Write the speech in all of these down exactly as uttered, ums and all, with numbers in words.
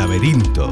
laberinto.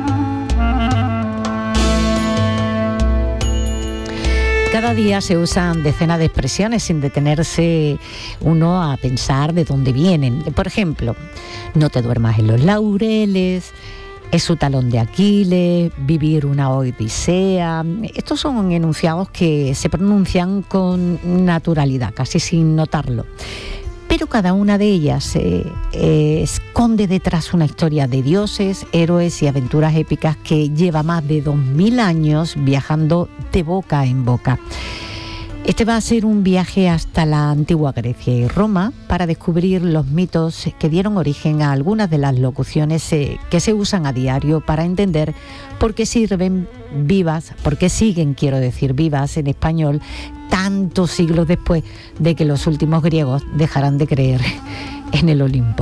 Cada día se usan decenas de expresiones sin detenerse uno a pensar de dónde vienen. Por ejemplo, no te duermas en los laureles, es su talón de Aquiles, vivir una odisea. Estos son enunciados que se pronuncian con naturalidad, casi sin notarlo. Pero cada una de ellas eh, eh, esconde detrás una historia de dioses, héroes y aventuras épicas que lleva más de dos mil años viajando de boca en boca. Este va a ser un viaje hasta la antigua Grecia y Roma para descubrir los mitos que dieron origen a algunas de las locuciones eh, que se usan a diario para entender por qué sirven vivas, por qué siguen, quiero decir, vivas en español, tantos siglos después de que los últimos griegos dejaran de creer en el Olimpo.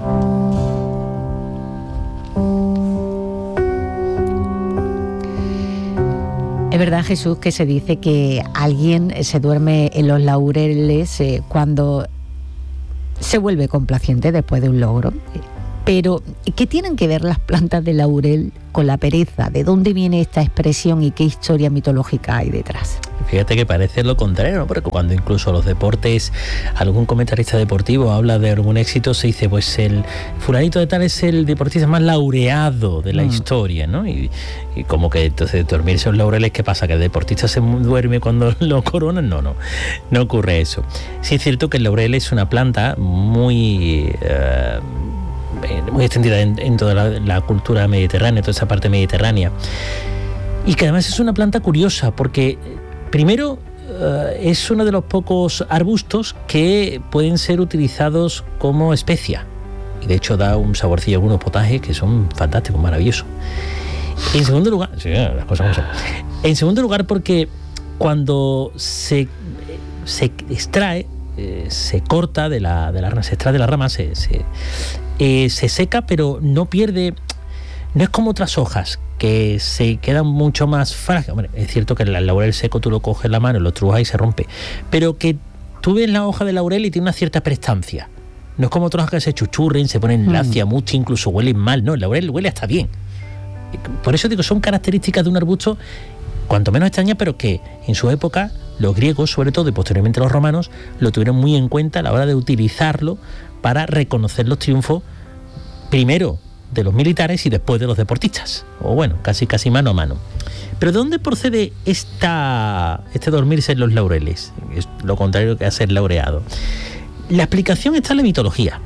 Es verdad, Jesús, que se dice que alguien se duerme en los laureles eh, cuando se vuelve complaciente después de un logro. Pero, ¿qué tienen que ver las plantas de laurel con la pereza? ¿De dónde viene esta expresión y qué historia mitológica hay detrás? Fíjate que parece lo contrario, ¿no? Porque cuando incluso los deportes, algún comentarista deportivo habla de algún éxito, se dice, pues el fulanito de tal es el deportista más laureado de la mm. historia, ¿no? Y, y como que entonces dormirse en los laureles, ¿qué pasa? ¿Que el deportista se duerme cuando lo coronan? No, no, no ocurre eso. Sí es cierto que el laurel es una planta muy... Uh, muy extendida en, en toda la, la cultura mediterránea, toda esa parte mediterránea, y que además es una planta curiosa porque primero uh, es uno de los pocos arbustos que pueden ser utilizados como especia, y de hecho da un saborcillo a algunos potajes que son fantásticos, maravillosos. En segundo lugar, sí, las cosas como son. En segundo lugar, porque cuando se, se extrae, eh, se corta de la, de la rama, se extrae de la rama, se, se Eh, se seca, pero no pierde, no es como otras hojas que se quedan mucho más frágiles. Bueno, es cierto que el laurel seco tú lo coges en la mano, lo trujas y se rompe, pero que tú ves la hoja de laurel y tiene una cierta prestancia. No es como otras hojas que se chuchurren, se ponen lacia, mm. mucho, incluso huelen mal. No, el laurel huele hasta bien. Por eso digo, son características de un arbusto cuanto menos extrañas, pero que en su época los griegos, sobre todo, y posteriormente los romanos, lo tuvieron muy en cuenta a la hora de utilizarlo para reconocer los triunfos, primero de los militares y después de los deportistas, o bueno, casi casi mano a mano. Pero ¿de dónde procede esta, este dormirse en los laureles? Es lo contrario que hacer laureado. La explicación está en la mitología.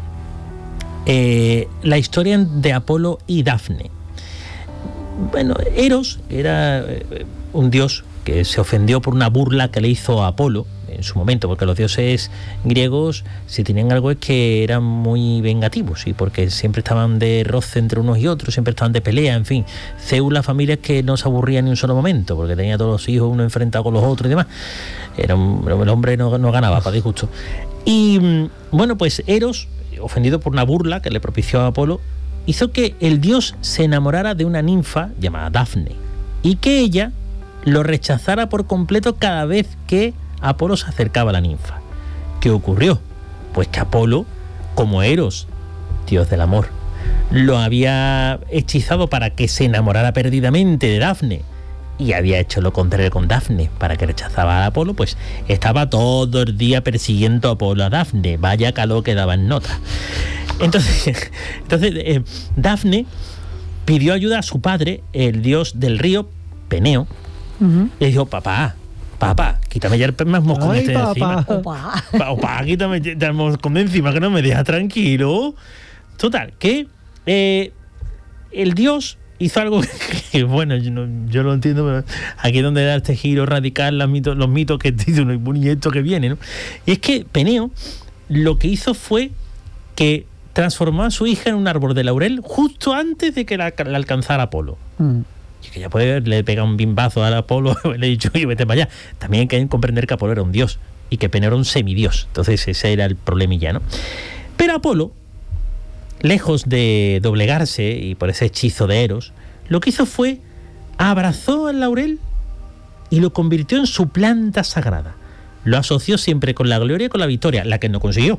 Eh, la historia de Apolo y Dafne. Bueno, Eros era eh, un dios que se ofendió por una burla que le hizo a Apolo en su momento, porque los dioses griegos, si tenían algo, es que eran muy vengativos, y porque siempre estaban de roce entre unos y otros, siempre estaban de pelea, en fin. Zeus, la familia es que no se aburría ni un solo momento, porque tenía todos los hijos uno enfrentado con los otros y demás. Era un, el hombre no, no ganaba, para disgusto. Y bueno, pues Eros, ofendido por una burla que le propició a Apolo, hizo que el dios se enamorara de una ninfa llamada Dafne, y que ella lo rechazara por completo cada vez que Apolo se acercaba a la ninfa. ¿Qué ocurrió? Pues que Apolo, como Eros, dios del amor, lo había hechizado para que se enamorara perdidamente de Dafne, y había hecho lo contrario con Dafne para que rechazaba a Apolo, pues estaba todo el día persiguiendo a Apolo a Dafne. Vaya calor que daba en nota. Entonces, entonces eh, Dafne pidió ayuda a su padre, el dios del río, Peneo, uh-huh. y le dijo, papá, papá, quítame ya el más moscón este de encima. Papá, papá, quítame ya el moscón de encima, que no me deja tranquilo. Total, que eh, el dios hizo algo que, bueno, yo, no, yo lo entiendo, pero aquí es donde da este giro radical los mitos, los mitos que dicen, y esto que viene, ¿no? Y es que Peneo lo que hizo fue que transformó a su hija en un árbol de laurel justo antes de que la, la alcanzara Apolo. Mm. Y que ya puede, le pega un bimbazo a Apolo, le he dicho, oye, vete para allá. También hay que comprender que Apolo era un dios y que Peneo era un semidios. Entonces ese era el problemilla, ¿no? Pero Apolo, lejos de doblegarse y por ese hechizo de Eros, lo que hizo fue abrazó al laurel y lo convirtió en su planta sagrada. Lo asoció siempre con la gloria y con la victoria, la que no consiguió.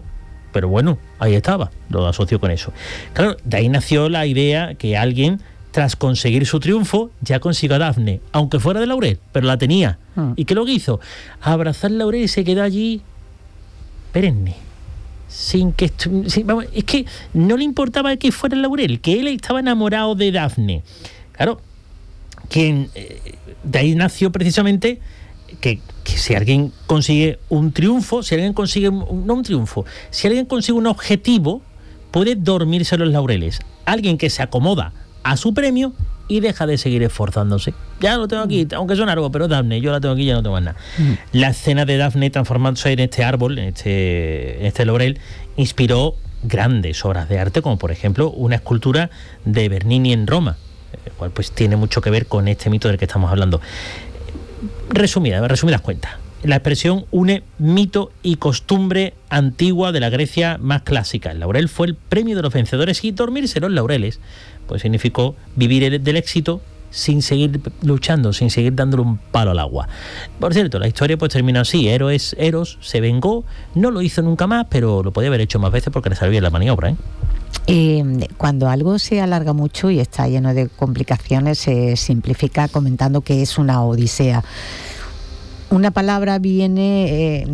pero bueno, ahí estaba, lo asocio con eso. Claro, de ahí nació la idea que alguien, tras conseguir su triunfo, ya consiguió a Dafne, aunque fuera de laurel, pero la tenía. Mm. ¿Y qué lo que hizo? Abrazar laurel y se quedó allí perenne. Sin que sin, vamos, es que no le importaba que fuera el laurel, que él estaba enamorado de Dafne. Claro, quien eh, de ahí nació precisamente que, que si alguien consigue un triunfo, si alguien consigue un, no un triunfo, si alguien consigue un objetivo, puede dormirse en los laureles. Alguien que se acomoda a su premio y deja de seguir esforzándose. Ya lo tengo aquí, aunque suena algo, pero Dafne, yo la tengo aquí y ya no tengo más nada. Mm. La escena de Dafne transformándose en este árbol, en este, en este laurel, inspiró grandes obras de arte, como por ejemplo una escultura de Bernini en Roma, el cual pues tiene mucho que ver con este mito del que estamos hablando. Resumida, resumidas cuentas, la expresión une mito y costumbre antigua de la Grecia más clásica. El laurel fue el premio de los vencedores y dormirse en los laureles pues significó vivir el, del éxito sin seguir luchando, sin seguir dándole un palo al agua. Por cierto, la historia pues termina así. Héroes, Eros se vengó, no lo hizo nunca más, pero lo podía haber hecho más veces porque le salía la maniobra, ¿eh? Eh, cuando algo se alarga mucho y está lleno de complicaciones, se simplifica comentando que es una odisea. Una palabra viene eh,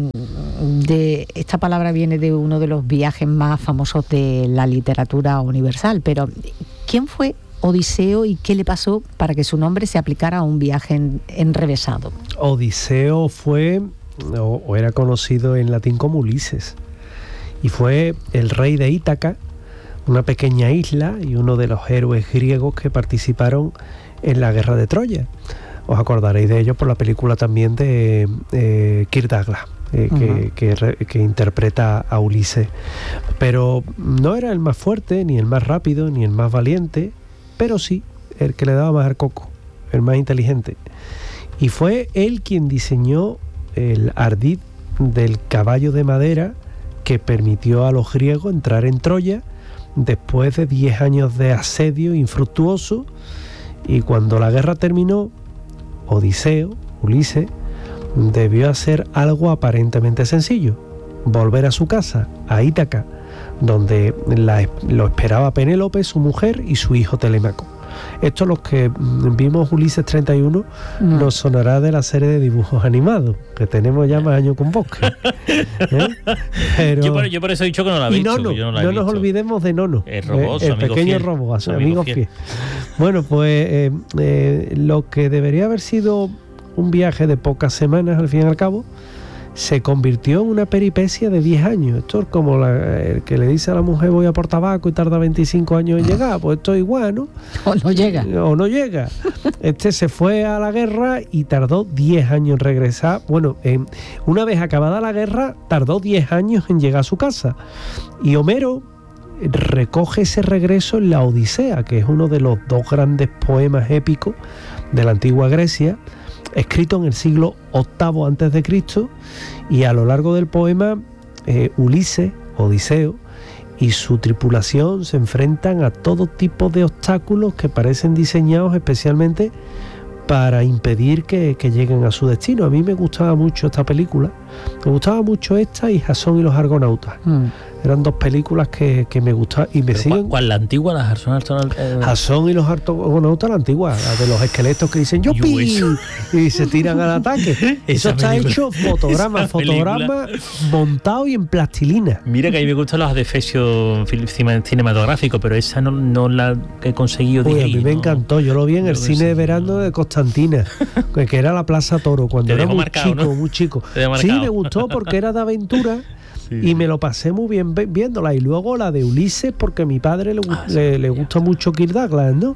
de esta palabra viene de uno de los viajes más famosos de la literatura universal, pero ¿quién fue Odiseo y qué le pasó para que su nombre se aplicara a un viaje en, enrevesado? Odiseo fue o, o era conocido en latín como Ulises y fue el rey de Ítaca, una pequeña isla y uno de los héroes griegos que participaron en la guerra de Troya. Os acordaréis de ello por la película también de eh, Kirk Douglas, eh, uh-huh. que, que, que interpreta a Ulises. Pero no era el más fuerte, ni el más rápido, ni el más valiente, pero sí el que le daba más al coco, el más inteligente. Y fue él quien diseñó el ardid del caballo de madera que permitió a los griegos entrar en Troya después de diez años de asedio infructuoso. Y cuando la guerra terminó, Odiseo, Ulises, debió hacer algo aparentemente sencillo: volver a su casa, a Ítaca, donde la, lo esperaba Penélope, su mujer, y su hijo Telémaco. Esto, los que vimos Ulises treinta y uno, no. nos sonará de la serie de dibujos animados, que tenemos ya más años con Bosque. ¿Eh? Pero... Yo, por, yo por eso he dicho que no la he visto. Nono, yo no la he no visto. nos olvidemos de Nono, el, robot, eh, el amigo pequeño fiel. robot, a su amigo, amigo fiel. fiel. Bueno, pues eh, eh, lo que debería haber sido un viaje de pocas semanas, al fin y al cabo, se convirtió en una peripecia de diez años. Esto es como la, el que le dice a la mujer voy a por tabaco y tarda veinticinco años en llegar. Pues esto es igual, ¿no? O no llega. O no llega. Este se fue a la guerra y tardó diez años en regresar. Bueno, eh, una vez acabada la guerra, tardó diez años en llegar a su casa. Y Homero recoge ese regreso en la Odisea, que es uno de los dos grandes poemas épicos de la antigua Grecia, escrito en el siglo octavo antes de Cristo, y a lo largo del poema eh, Ulises, Odiseo, y su tripulación se enfrentan a todo tipo de obstáculos que parecen diseñados especialmente para impedir que, que lleguen a su destino. A mí me gustaba mucho esta película, me gustaba mucho esta y Jasón y los Argonautas. Mm. Eran dos películas que, que me gustaban y me siguen. ¿Cuál, cuál la antigua, la Jasón, eh... Jasón y los Argonautas, la antigua, la de los esqueletos que dicen ¡Yupi! Y se tiran al ataque. Eso está película. hecho fotograma, fotograma montado y en plastilina. Mira que a mí me gustan los adefesios cinematográficos, pero esa no, no la he conseguido digerir. Uy, a mí me ¿no? encantó, yo lo vi en el cine de verano de Constantina, que era la Plaza Toro, cuando era muy marcado, chico, ¿no? muy chico. Sí, me gustó porque era de aventura. Sí, y me lo pasé muy bien viéndola. Y luego la de Ulises, porque a mi padre le, ah, le, sí, le gusta mucho Kirk Douglas, ¿no?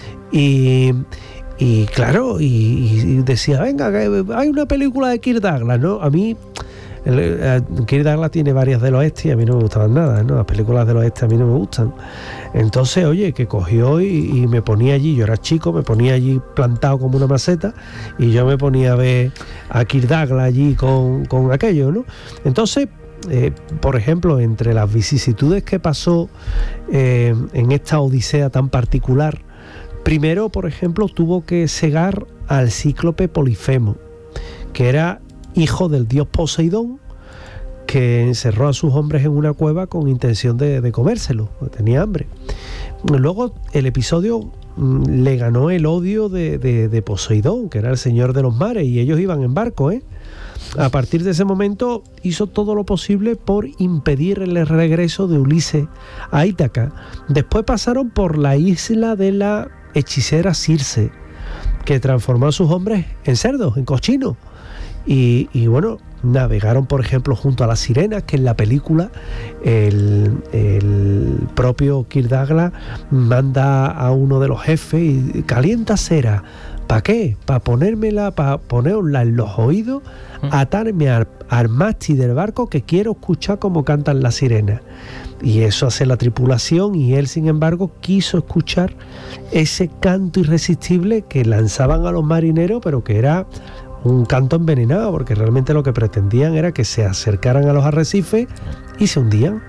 Y, y claro, y, y decía, venga, hay una película de Kirk Douglas, ¿no? A mí, el, Kirk Douglas tiene varias del oeste y a mí no me gustaban nada, ¿no? Las películas del oeste a mí no me gustan. Entonces, oye, que cogió y, y me ponía allí, yo era chico, me ponía allí plantado como una maceta y yo me ponía a ver a Kirk Douglas allí con, con aquello, ¿no? Entonces, Eh, por ejemplo, entre las vicisitudes que pasó eh, en esta odisea tan particular, primero, por ejemplo, tuvo que cegar al cíclope Polifemo, que era hijo del dios Poseidón, que encerró a sus hombres en una cueva con intención de, de comérselo, porque tenía hambre. Luego el episodio mmm, le ganó el odio de, de, de Poseidón, que era el señor de los mares, y ellos iban en barco, ¿eh? A partir de ese momento hizo todo lo posible por impedir el regreso de Ulises a Ítaca. Después pasaron por la isla de la hechicera Circe, que transformó a sus hombres en cerdos, en cochinos. Y, y bueno, navegaron, por ejemplo, junto a las sirenas, que en la película el, el propio Kirk Douglas manda a uno de los jefes y calienta cera. ¿Para qué? Para ponérmela, para ponerla en los oídos, atarme al, al mástil del barco, que quiero escuchar cómo cantan las sirenas. Y eso hace la tripulación, y él, sin embargo, quiso escuchar ese canto irresistible que lanzaban a los marineros, pero que era un canto envenenado, porque realmente lo que pretendían era que se acercaran a los arrecifes y se hundían.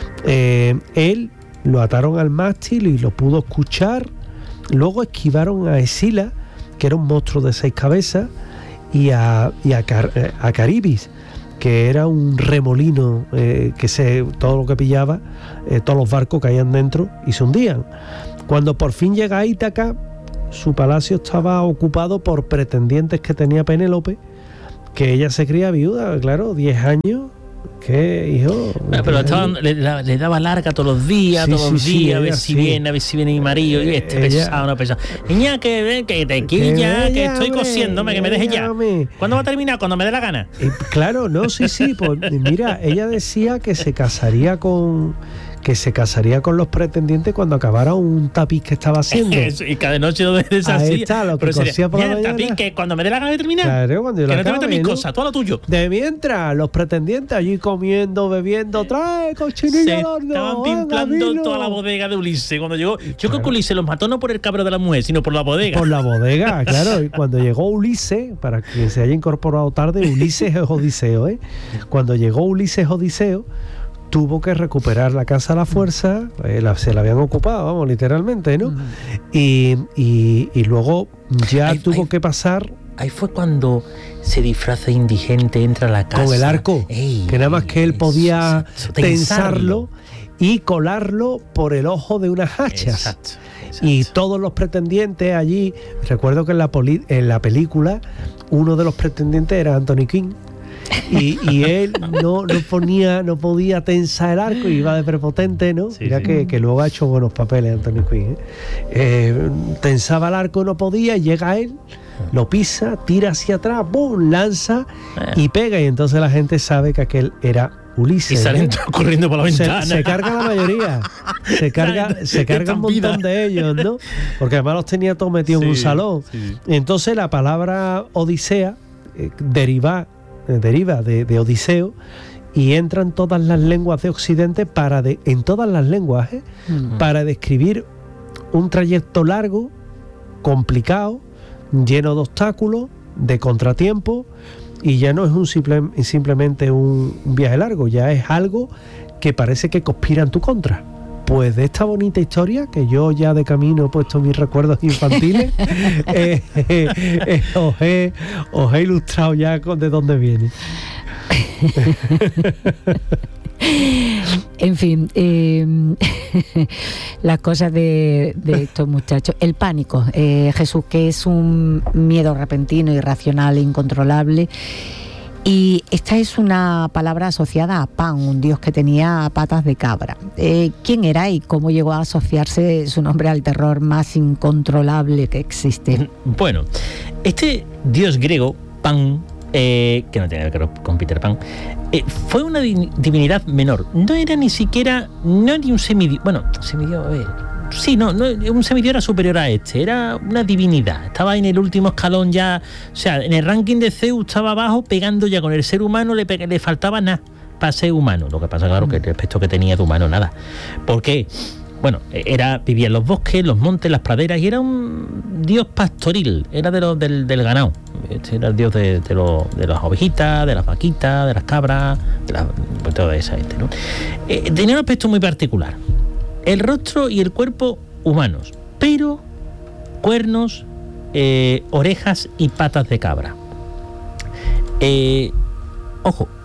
Eh, él lo ataron al mástil y lo pudo escuchar. Luego esquivaron a Escila, que era un monstruo de seis cabezas, y a, y a, Car, a Caribis, que era un remolino eh, que se todo lo que pillaba, eh, todos los barcos caían dentro y se hundían. Cuando por fin llega a Ítaca, su palacio estaba ocupado por pretendientes que tenía Penélope, que ella se cría viuda, claro, diez años. ¿Qué, hijo? Bueno, pero estaban, le, le daba larga todos los días, sí, todos los sí, días, sí, a ver si sí. viene, a ver si viene mi marido, y este ella, pesado, no pesado. Niña, que, que te quilla, que, que estoy cosiéndome, que me dejes ya. ¿Cuándo va a terminar? Cuando me dé la gana. Eh, claro, no, sí, sí. Pues, mira, ella decía que se casaría con... que se casaría con los pretendientes cuando acabara un tapiz que estaba haciendo. Y cada noche lo ves así. Ahí está, lo que cosía por la mañana. El tapiz que cuando me dé la gana de terminar. Claro, cuando yo que la no acabe, te metas mis ¿no? cosas, todo lo tuyo. De mientras, los pretendientes allí comiendo, bebiendo, trae cochinillo Se al horno. estaban pimplando toda la bodega de Ulises. Cuando llegó, yo claro. creo que Ulises los mató no por el cabro de la mujer, sino por la bodega. Por la bodega, claro. Y cuando llegó Ulises, para quien se haya incorporado tarde, Ulises es Odiseo, ¿eh? Cuando llegó Ulises Odiseo, tuvo que recuperar la casa a la fuerza, eh, la, se la habían ocupado, vamos, literalmente, ¿no? Uh-huh. y, y, y luego ya ahí, tuvo ahí, que pasar... Ahí fue cuando se disfraza indigente, entra a la casa... Con el arco, ey, que nada más que él podía eso, tensarlo y colarlo por el ojo de unas hachas. Exacto, exacto. Y todos los pretendientes allí... Recuerdo que en la, poli, en la película uno de los pretendientes era Anthony Quinn. Y, y él no, no ponía, no podía tensar el arco y iba de prepotente, ¿no? Sí, Mira sí. Que, que luego ha hecho buenos papeles Anthony Quinn, ¿eh? Eh, tensaba el arco, no podía, y llega él, lo pisa, tira hacia atrás, ¡bum!, lanza y pega, y entonces la gente sabe que aquel era Ulises. Y salen todos corriendo por la ventana. Se, se carga la mayoría. Se carga, se carga un montón de ellos, ¿no? Porque además los tenía todos metidos sí, en un salón. Sí. Entonces la palabra Odisea eh, deriva deriva de, de Odiseo, y entra en todas las lenguas de Occidente para de, en todas las lenguas ¿eh? uh-huh. para describir un trayecto largo, complicado, lleno de obstáculos, de contratiempos, y ya no es un simple, simplemente un, un viaje largo, ya es algo que parece que conspira en tu contra. Pues de esta bonita historia, que yo ya de camino he puesto mis recuerdos infantiles, eh, eh, eh, os, he, os he ilustrado ya con de dónde viene. En fin, eh, las cosas de, de estos muchachos. El pánico, eh, Jesús, que es un miedo repentino, irracional e incontrolable. Y esta es una palabra asociada a Pan, un dios que tenía patas de cabra. Eh, ¿Quién era y cómo llegó a asociarse su nombre al terror más incontrolable que existe? Bueno, este dios griego, Pan, eh, que no tiene nada que ver con Peter Pan, eh, fue una di- divinidad menor. No era ni siquiera, no ni un semidios, bueno, semidios, a ver... Sí, no, no, un semidios era superior a este, era una divinidad, estaba en el último escalón ya, o sea, en el ranking de Zeus estaba abajo, pegando ya con el ser humano, le, pe- le faltaba nada para ser humano. Lo que pasa, claro, que el respecto que tenía de humano, nada. ¿Por qué? Bueno, era, vivía en los bosques, los montes, las praderas, y era un dios pastoril, era de los del, del ganado. Este era el dios de, de, lo, de las ovejitas, de las vaquitas, de las cabras, de, la, de toda esa gente, ¿no? Eh, tenía un aspecto muy particular. El rostro y el cuerpo humanos, pero cuernos, eh, orejas y patas de cabra. Eh, ojo,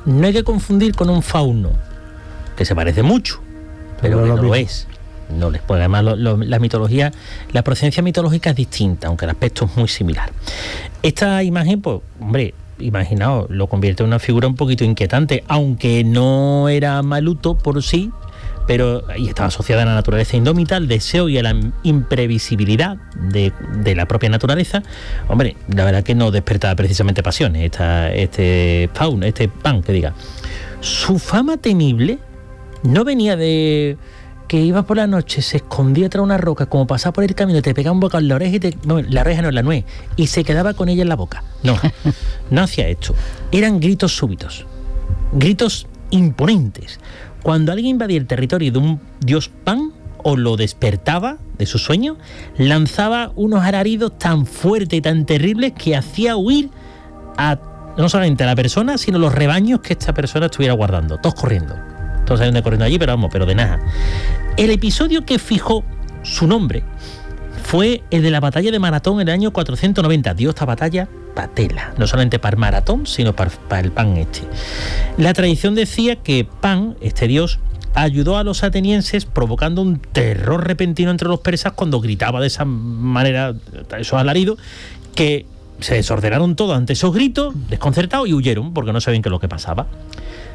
no hay que confundir con un fauno, que se parece mucho, pero No que lo no lo mismo. es. No les puede, además lo- lo- la mitología, la procedencia mitológica es distinta, aunque el aspecto es muy similar. Esta imagen, pues, hombre, imaginaos, lo convierte en una figura un poquito inquietante, aunque no era maluto por sí, pero y estaba asociada a la naturaleza indómita, al deseo y a la imprevisibilidad de, de la propia naturaleza. Hombre, la verdad que no despertaba precisamente pasiones esta, este faun, este pan, que diga. Su fama temible no venía de que iba por la noche, se escondía tras una roca, como pasaba por el camino, te pegaba un bocado en la oreja y te, no, la oreja no, la nuez, y se quedaba con ella en la boca. No, no hacía esto. Eran gritos súbitos, gritos imponentes. Cuando alguien invadía el territorio de un dios pan o lo despertaba de su sueño, lanzaba unos alaridos tan fuertes y tan terribles que hacía huir a no solamente a la persona, sino los rebaños que esta persona estuviera guardando, todos corriendo. Todos saliendo corriendo allí, pero vamos, pero de nada. El episodio que fijó su nombre fue el de la batalla de Maratón en el año cuatrocientos noventa. Dio esta batalla patela, no solamente para el maratón, sino para, para el pan este. La tradición decía que Pan, este dios, ayudó a los atenienses provocando un terror repentino entre los persas cuando gritaba de esa manera, esos alaridos, que se desordenaron todos ante esos gritos, desconcertados, y huyeron porque no sabían qué es lo que pasaba.